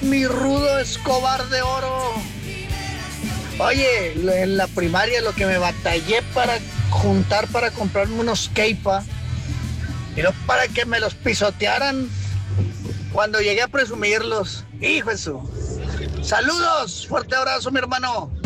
mi rudo Escobar de oro. Oye, en la primaria lo que me batallé para juntar para comprarme unos Keipa, y no para que me los pisotearan cuando llegué a presumirlos. Hijo de su. Saludos, fuerte abrazo, mi hermano.